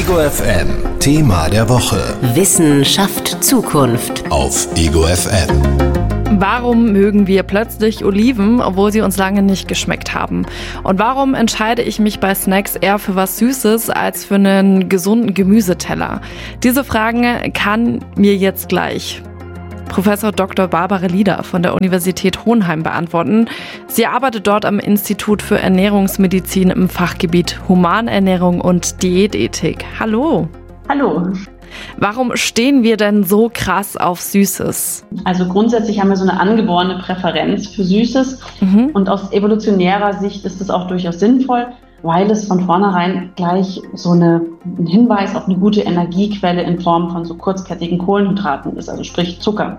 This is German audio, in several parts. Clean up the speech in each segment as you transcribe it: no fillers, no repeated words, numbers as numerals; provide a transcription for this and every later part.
Ego FM, Thema der Woche. Wissenschaft Zukunft. Auf Ego FM. Warum mögen wir plötzlich Oliven, obwohl sie uns lange nicht geschmeckt haben? Und warum entscheide ich mich bei Snacks eher für was Süßes als für einen gesunden Gemüseteller? Diese Fragen kann mir jetzt gleich Professor Dr. Barbara Lieder von der Universität Hohenheim beantworten. Sie arbeitet dort am Institut für Ernährungsmedizin im Fachgebiet Humanernährung und Diätethik. Hallo. Hallo. Warum stehen wir denn so krass auf Süßes? Also grundsätzlich haben wir so eine angeborene Präferenz für Süßes. Und aus evolutionärer Sicht ist es auch durchaus sinnvoll, weil es von vornherein gleich so ein Hinweis auf eine gute Energiequelle in Form von so kurzkettigen Kohlenhydraten ist, also sprich Zucker.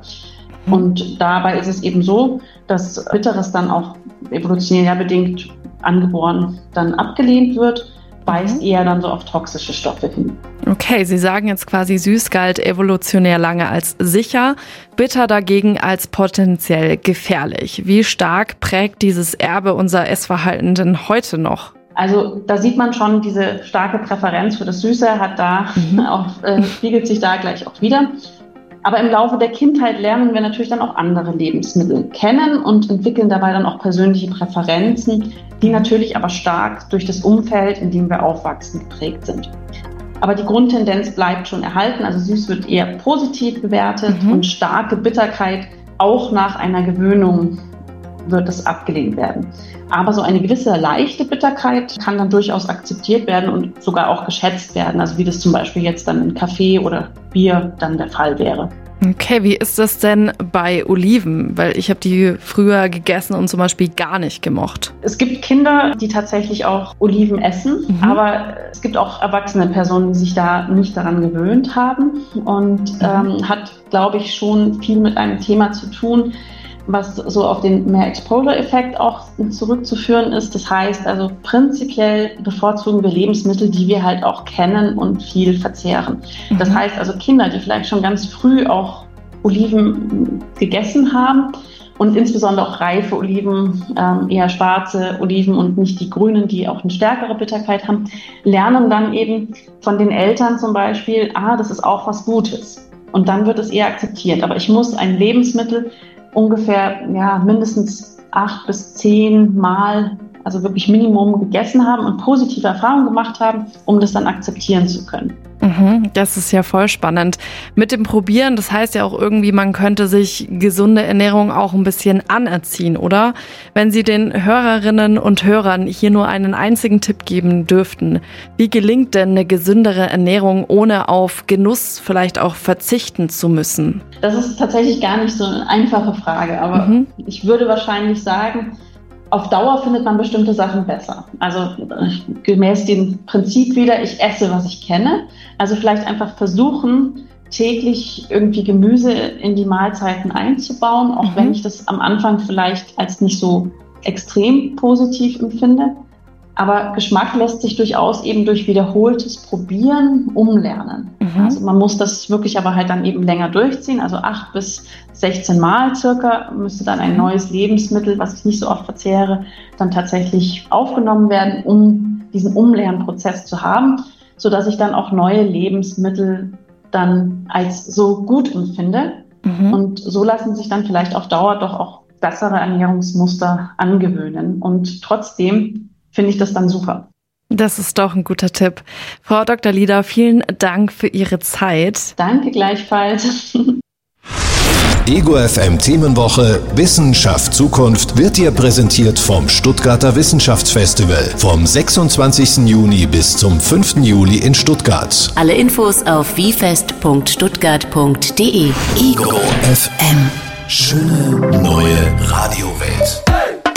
Und dabei ist es eben so, dass Bitteres dann auch evolutionär bedingt angeboren dann abgelehnt wird, weist eher dann so auf toxische Stoffe hin. Okay, Sie sagen jetzt quasi, süß galt evolutionär lange als sicher, bitter dagegen als potenziell gefährlich. Wie stark prägt dieses Erbe unser Essverhalten denn heute noch? Also da sieht man schon, diese starke Präferenz für das Süße hat da spiegelt sich da gleich auch wieder. Aber im Laufe der Kindheit lernen wir natürlich dann auch andere Lebensmittel kennen und entwickeln dabei dann auch persönliche Präferenzen, die natürlich aber stark durch das Umfeld, in dem wir aufwachsen, geprägt sind. Aber die Grundtendenz bleibt schon erhalten, also süß wird eher positiv bewertet und starke Bitterkeit auch nach einer Gewöhnung wird es abgelehnt werden. Aber so eine gewisse leichte Bitterkeit kann dann durchaus akzeptiert werden und sogar auch geschätzt werden, also wie das zum Beispiel jetzt dann in Kaffee oder Bier dann der Fall wäre. Okay, wie ist das denn bei Oliven? Weil ich habe die früher gegessen und zum Beispiel gar nicht gemocht. Es gibt Kinder, die tatsächlich auch Oliven essen, aber es gibt auch erwachsene Personen, die sich da nicht daran gewöhnt haben und hat, glaube ich, schon viel mit einem Thema zu tun, was so auf den Mehr-Exposure-Effekt auch zurückzuführen ist. Das heißt also prinzipiell bevorzugen wir Lebensmittel, die wir halt auch kennen und viel verzehren. Das heißt also Kinder, die vielleicht schon ganz früh auch Oliven gegessen haben und insbesondere auch reife Oliven, eher schwarze Oliven und nicht die grünen, die auch eine stärkere Bitterkeit haben, lernen dann eben von den Eltern zum Beispiel, das ist auch was Gutes. Und dann wird es eher akzeptiert. Aber ich muss ein Lebensmittel ungefähr mindestens 8 bis 10 Mal, also wirklich Minimum gegessen haben und positive Erfahrungen gemacht haben, um das dann akzeptieren zu können. Das ist ja voll spannend. Mit dem Probieren, das heißt ja auch irgendwie, man könnte sich gesunde Ernährung auch ein bisschen anerziehen, oder? Wenn Sie den Hörerinnen und Hörern hier nur einen einzigen Tipp geben dürften, wie gelingt denn eine gesündere Ernährung, ohne auf Genuss vielleicht auch verzichten zu müssen? Das ist tatsächlich gar nicht so eine einfache Frage, aber ich würde wahrscheinlich sagen, auf Dauer findet man bestimmte Sachen besser. Also gemäß dem Prinzip wieder, ich esse, was ich kenne. Also vielleicht einfach versuchen, täglich irgendwie Gemüse in die Mahlzeiten einzubauen, auch wenn ich das am Anfang vielleicht als nicht so extrem positiv empfinde. Aber Geschmack lässt sich durchaus eben durch wiederholtes Probieren umlernen. Also man muss das wirklich aber halt dann eben länger durchziehen. Also 8 bis 16 Mal circa müsste dann ein neues Lebensmittel, was ich nicht so oft verzehre, dann tatsächlich aufgenommen werden, um diesen Umlernprozess zu haben, sodass ich dann auch neue Lebensmittel dann als so gut empfinde. Und so lassen sich dann vielleicht auf Dauer doch auch bessere Ernährungsmuster angewöhnen. Und trotzdem finde ich das dann super. Das ist doch ein guter Tipp. Frau Dr. Lieder, vielen Dank für Ihre Zeit. Danke gleichfalls. Ego FM Themenwoche Wissenschaft Zukunft wird dir präsentiert vom Stuttgarter Wissenschaftsfestival vom 26. Juni bis zum 5. Juli in Stuttgart. Alle Infos auf wiefest.stuttgart.de. Ego FM. Schöne neue Radiowelt.